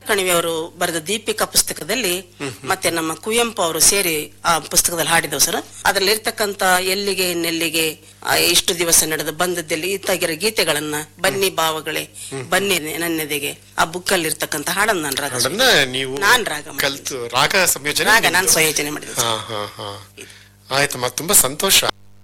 ಕಣಿವೆ ಅವರು ಬರೆದ ದೀಪಿಕಾ ಪುಸ್ತಕದಲ್ಲಿ ಮತ್ತೆ ನಮ್ಮ ಕುವೆಂಪು ಅವರು ಸೇರಿ ಆ ಪುಸ್ತಕದಲ್ಲಿ ಹಾಡಿದವು ಸರ್. ಅದ್ರಲ್ಲಿ ಇರ್ತಕ್ಕಂತ ಎಲ್ಲಿಗೆ ನೆಲ್ಲಿಗೆ ಇಷ್ಟು ದಿವಸ ನಡೆದ ಬಂದದಲ್ಲಿ ಇತ್ತಾಗಿರೋ ಗೀತೆಗಳನ್ನ ಬನ್ನಿ ಭಾವಗಳೇ ಬನ್ನಿ ನನ್ನೆದೆಗೆ ಆ ಬುಕ್ ಅಲ್ಲಿ ಇರ್ತಕ್ಕಂತ ಹಾಡನ್ನ ನಾನು ರಾಗ ಸಂಯೋಜನೆ ನಾನು ಸಂಯೋಜನೆ ಮಾಡಿದೆ. ಆಯ್ತಮ್ಮ, ತುಂಬಾ ಸಂತೋಷ.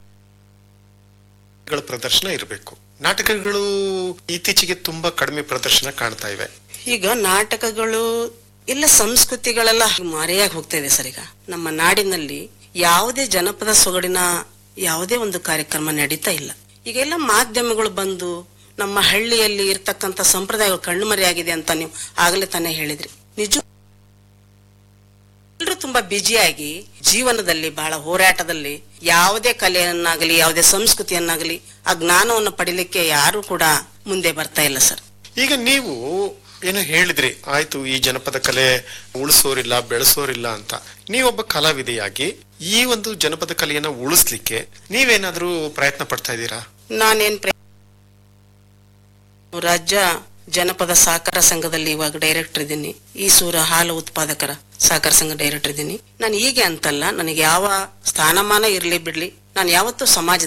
ಪ್ರದರ್ಶನ ಇರಬೇಕು. ನಾಟಕಗಳು ಇತ್ತೀಚೆಗೆ ತುಂಬಾ ಕಡಿಮೆ ಪ್ರದರ್ಶನ ಕಾಣ್ತಾ ಇವೆ. ಈಗ ನಾಟಕಗಳು ಇಲ್ಲ, ಸಂಸ್ಕೃತಿಗಳೆಲ್ಲ ಮರೆಯಾಗಿ ಹೋಗ್ತಾ ಇದೆ ಸರ್. ಈಗ ನಮ್ಮ ನಾಡಿನಲ್ಲಿ ಯಾವುದೇ ಜನಪದ ಸೊಗಡಿನ ಯಾವುದೇ ಒಂದು ಕಾರ್ಯಕ್ರಮ ನಡೀತಾ ಇಲ್ಲ. ಈಗೆಲ್ಲ ಮಾಧ್ಯಮಗಳು ಬಂದು ನಮ್ಮ ಹಳ್ಳಿಯಲ್ಲಿ ಇರ್ತಕ್ಕಂಥ ಸಂಪ್ರದಾಯಗಳು ಕಣ್ಮರೆಯಾಗಿದೆ ಅಂತ ನೀವು ಆಗಲೇ ತಾನೇ ಹೇಳಿದ್ರಿ. ನಿಜ ಎಲ್ಲರೂ ತುಂಬಾ ಬ್ಯುಸಿಯಾಗಿ ಜೀವನದಲ್ಲಿ ಬಹಳ ಹೋರಾಟದಲ್ಲಿ ಯಾವುದೇ ಕಲೆಯನ್ನಾಗಲಿ ಯಾವುದೇ ಸಂಸ್ಕೃತಿಯನ್ನಾಗಲಿ ಆ ಜ್ಞಾನವನ್ನು ಪಡಿಲಿಕ್ಕೆ ಯಾರು ಕೂಡ ಮುಂದೆ ಬರ್ತಾ ಇಲ್ಲ ಸರ್. ಈಗ ನೀವು ಏನು ಹೇಳಿದ್ರಿ, ಆಯ್ತು ಈ ಜನಪದ ಕಲೆ ಉಳಿಸೋರಿಲ್ಲ ಬೆಳೆಸೋರಿಲ್ಲ ಅಂತ. ನೀವೊಬ್ಬ ಕಲಾವಿದೆಯಾಗಿ ಈ ಒಂದು ಜನಪದ ಕಲೆಯನ್ನ ಉಳಿಸ್ಲಿಕ್ಕೆ ನೀವೇನಾದ್ರೂ ಪ್ರಯತ್ನ ಪಡ್ತಾ ಇದ್ದೀರಾ? ನಾನೇನ್ ರಾಜ್ಯ ಜನಪದ ಸಹಕಾರ ಸಂಘದಲ್ಲಿ ಇವಾಗ ಡೈರೆಕ್ಟರ್ ಇದ್ದೀನಿ. ಈಸೂರ ಹಾಲು ಉತ್ಪಾದಕರ ಸಹಕಾರ ಸಂಘ ಡೈರೆಕ್ಟರ್ ಇದ್ದೀನಿ. ನಾನು ಹೀಗೆ ಅಂತಲ್ಲ, ನನಗೆ ಯಾವ ಸ್ಥಾನಮಾನ ಇರ್ಲಿ ಬಿಡ್ಲಿ, ನಾನು ಯಾವತ್ತೂ ಸಮಾಜದ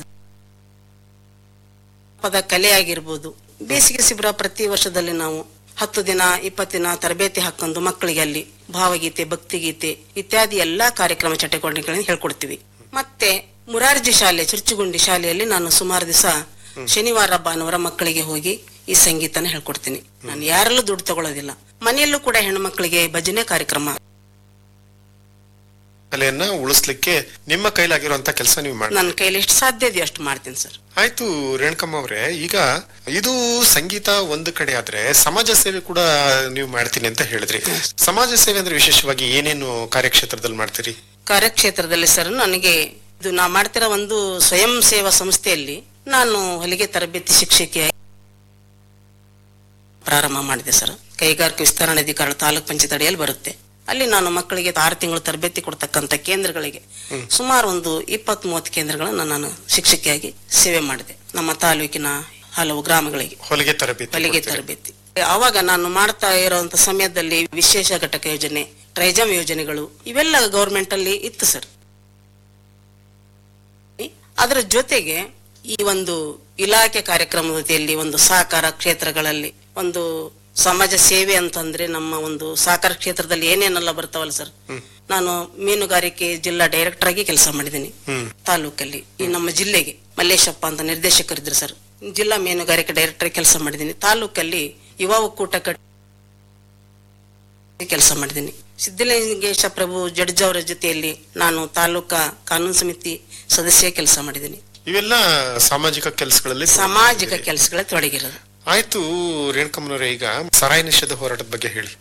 ಪದ ಕಲೆ ಆಗಿರ್ಬೋದು. ಬೇಸಿಗೆ ಶಿಬಿರ ಪ್ರತಿ ವರ್ಷದಲ್ಲಿ ನಾವು 10 ದಿನ 20 ದಿನ ತರಬೇತಿ ಹಾಕೊಂಡು ಮಕ್ಕಳಿಗೆ ಅಲ್ಲಿ ಭಾವಗೀತೆ, ಭಕ್ತಿಗೀತೆ ಇತ್ಯಾದಿ ಎಲ್ಲಾ ಕಾರ್ಯಕ್ರಮ ಚಟುವಟಿಕೆಗಳನ್ನು ಹೇಳ್ಕೊಡ್ತೀವಿ. ಮತ್ತೆ ಮುರಾರ್ಜಿ ಶಾಲೆ ಚುರ್ಚುಗುಂಡಿ ಶಾಲೆಯಲ್ಲಿ ನಾನು ಸುಮಾರು ದಿವಸ ಶನಿವಾರ ಭಾನುವಾರ ಮಕ್ಕಳಿಗೆ ಹೋಗಿ ಈ ಸಂಗೀತನ ಹೇಳ್ಕೊಡ್ತೀನಿ. ನಾನು ಯಾರಲ್ಲೂ ದುಡ್ಡು ತಗೊಳ್ಳೋದಿಲ್ಲ. ಮನೆಯಲ್ಲೂ ಕೂಡ ಹೆಣ್ಣು ಮಕ್ಕಳಿಗೆ ಭಜನೆ ಕಾರ್ಯಕ್ರಮ. ಕಲೆಯನ್ನ ಉಳಿಸ್ಲಿಕ್ಕೆ ನಿಮ್ಮ ಕೈಲಾಗಿರುವಂತ ಕೆಲಸ ನೀವು ಮಾಡಿ, ನನ್ನ ಕೈಲಿ ಎಷ್ಟು ಸಾಧ್ಯ ಇದೆಯೋ ಅಷ್ಟು ಮಾಡ್ತೀನಿ ಸರ್. ಆಯ್ತು ರೇಣುಕಮ್ಮ ಅವರೇ, ಈಗ ಇದು ಸಂಗೀತ ಒಂದು ಕಡೆ ಆದ್ರೆ ಸಮಾಜ ಸೇವೆ ಕೂಡ ನೀವು ಮಾಡ್ತೀನಿ ಅಂತ ಹೇಳಿದ್ರಿ. ಸಮಾಜ ಸೇವೆ ಅಂದ್ರೆ ವಿಶೇಷವಾಗಿ ಏನೇನು ಕಾರ್ಯಕ್ಷೇತ್ರದಲ್ಲಿ ಮಾಡ್ತೀರಿ? ಕಾರ್ಯಕ್ಷೇತ್ರದಲ್ಲಿ ಸರ್, ನನಗೆ ಇದು ನಾ ಮಾಡ್ತಿರೋ ಒಂದು ಸ್ವಯಂ ಸೇವಾ ಸಂಸ್ಥೆಯಲ್ಲಿ ನಾನು ಹೊಲಿಗೆ ತರಬೇತಿ ಶಿಕ್ಷಕಿಯಾಗಿ ಪ್ರಾರಂಭ ಮಾಡಿದೆ ಸರ್. ಕೈಗಾರಿಕಾ ವಿಸ್ತರಣಾಧಿಕಾರಿ ತಾಲೂಕ್ ಪಂಚಾಯತ್ ಅಡಿಯಲ್ಲಿ ಬರುತ್ತೆ. ಅಲ್ಲಿ ನಾನು ಮಕ್ಕಳಿಗೆ 6 ತಿಂಗಳು ತರಬೇತಿ ಕೊಡ್ತಕ್ಕಂಥ ಕೇಂದ್ರಗಳಿಗೆ ಸುಮಾರು ಒಂದು 20-30 ಕೇಂದ್ರಗಳನ್ನು ನಾನು ಶಿಕ್ಷಕಿಯಾಗಿ ಸೇವೆ ಮಾಡಿದೆ. ನಮ್ಮ ತಾಲೂಕಿನ ಹಲವು ಗ್ರಾಮಗಳಿಗೆ ಹೊಲಿಗೆ ತರಬೇತಿ. ಅವಾಗ ನಾನು ಮಾಡ್ತಾ ಇರುವಂತ ಸಮಯದಲ್ಲಿ ವಿಶೇಷ ಘಟಕ ಯೋಜನೆ, ಟ್ರೈಜಮ್ ಯೋಜನೆಗಳು ಇವೆಲ್ಲ ಗವರ್ಮೆಂಟ್ ಅಲ್ಲಿ ಇತ್ತು ಸರ್. ಅದರ ಜೊತೆಗೆ ಈ ಒಂದು ಇಲಾಖೆ ಕಾರ್ಯಕ್ರಮದಲ್ಲಿ ಒಂದು ಸಹಕಾರ ಕ್ಷೇತ್ರಗಳಲ್ಲಿ ಒಂದು ಸಮಾಜ ಸೇವೆ ಅಂತಂದ್ರೆ ನಮ್ಮ ಒಂದು ಸಹಕಾರ ಕ್ಷೇತ್ರದಲ್ಲಿ ಏನೇನೆಲ್ಲ ಬರ್ತಾವಲ್ಲ ಸರ್. ನಾನು ಮೀನುಗಾರಿಕೆ ಜಿಲ್ಲಾ ಡೈರೆಕ್ಟರ್ ಆಗಿ ಕೆಲಸ ಮಾಡಿದ್ದೀನಿ ತಾಲೂಕಲ್ಲಿ. ಈ ನಮ್ಮ ಜಿಲ್ಲೆಗೆ ಮಲ್ಲೇಶಪ್ಪ ಅಂತ ನಿರ್ದೇಶಕರಿದ್ರು ಸರ್. ಜಿಲ್ಲಾ ಮೀನುಗಾರಿಕೆ ಡೈರೆಕ್ಟರ್ ಕೆಲಸ ಮಾಡಿದ್ದೀನಿ. ತಾಲೂಕಲ್ಲಿ ಯುವ ಒಕ್ಕೂಟ ಕೆಲಸ ಮಾಡಿದ್ದೀನಿ. ಸಿದ್ದಲಿಂಗೇಶ ಪ್ರಭು ಜಡ್ಜ್ ಅವರ ಜೊತೆಯಲ್ಲಿ ನಾನು ತಾಲೂಕಾ ಕಾನೂನು ಸಮಿತಿ ಸದಸ್ಯ ಕೆಲಸ ಮಾಡಿದ್ದೀನಿ. ಇವೆಲ್ಲ ಸಾಮಾಜಿಕ ಕೆಲಸಗಳಲ್ಲಿ ತೊಡಗಿರೋದು. ಆಯ್ತು ರೇಣುಕಮ್ಮನವರೇ, ಈಗ ಸಾರಾಯಿ ನಿಷೇಧ ಹೋರಾಟದ ಬಗ್ಗೆ ಹೇಳಿ.